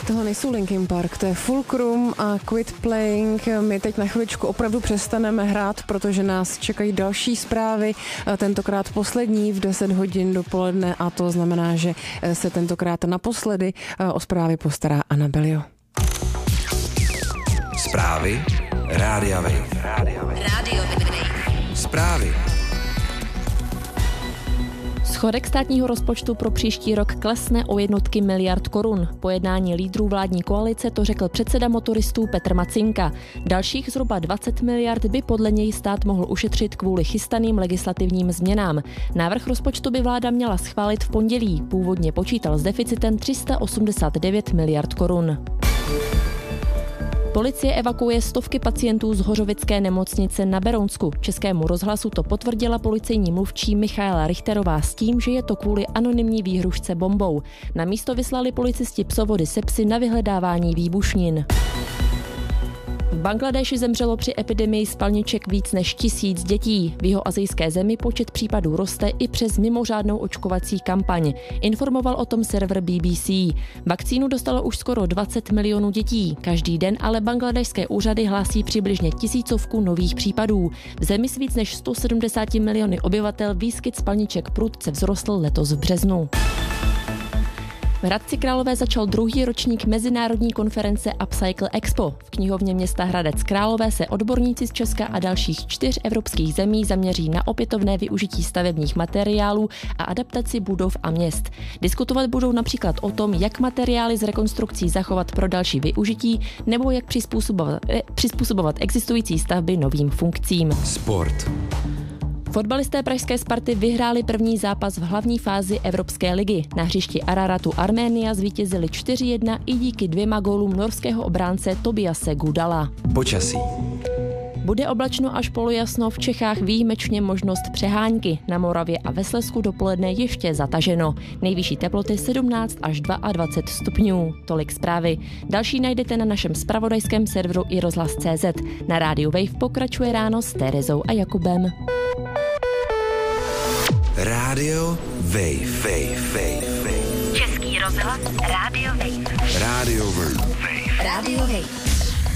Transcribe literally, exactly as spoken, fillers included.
Tohle nejsou Linkin Park, to je Fulcrum a Quit Playing. My teď na chviličku opravdu přestaneme hrát, protože nás čekají další zprávy, tentokrát poslední v deset hodin dopoledne a to znamená, že se tentokrát naposledy o zprávy postará Anna Belio. Zprávy Rádia Wave. Rádio Wave. Zprávy. Schodek státního rozpočtu pro příští rok klesne o jednotky miliard korun. Po jednání lídrů vládní koalice to řekl předseda motoristů Petr Macinka. Dalších zhruba dvacet miliard by podle něj stát mohl ušetřit kvůli chystaným legislativním změnám. Návrh rozpočtu by vláda měla schválit v pondělí. Původně počítal s deficitem tři sta osmdesát devět miliard korun. Policie evakuuje stovky pacientů z hořovické nemocnice na Berounsku. Českému rozhlasu to potvrdila policejní mluvčí Michaela Richterová s tím, že je to kvůli anonymní výhružce bombou. Na místo vyslali policisti psovody se psy na vyhledávání výbušnin. V Bangladéši zemřelo při epidemii spalniček víc než tisíc dětí. V jihoasijské zemi počet případů roste i přes mimořádnou očkovací kampaň. Informoval o tom server B B C. Vakcínu dostalo už skoro dvacet milionů dětí. Každý den ale bangladéšské úřady hlásí přibližně tisícovku nových případů. V zemi s víc než sto sedmdesáti miliony obyvatel výskyt spalniček prudce vzrostl letos v březnu. V Hradci Králové začal druhý ročník mezinárodní konference Upcycle Expo. V knihovně města Hradec Králové se odborníci z Česka a dalších čtyř evropských zemí zaměří na opětovné využití stavebních materiálů a adaptaci budov a měst. Diskutovat budou například o tom, jak materiály z rekonstrukcí zachovat pro další využití nebo jak přizpůsobovat, eh, přizpůsobovat existující stavby novým funkcím. Sport. Fotbalisté pražské Sparty vyhráli první zápas v hlavní fázi Evropské ligy. Na hřišti Araratu Arménia zvítězili čtyři jedna i díky dvěma gólům norského obránce Tobiase Gudala. Počasí. Bude oblačno až polojasno, v Čechách výjimečně možnost přehánky. Na Moravě a ve Slezsku dopoledne ještě zataženo. Nejvyšší teploty sedmnáct až dvacet dva stupňů. Tolik zprávy. Další najdete na našem zpravodajském serveru i rozhlas tečka cé zet. Na rádiu Wave pokračuje ráno s Terezou a Jakubem. Rádio Wave. Wave. Wave. Český rozhlas Rádio Wave. Rádio Wave. Rádio Wave.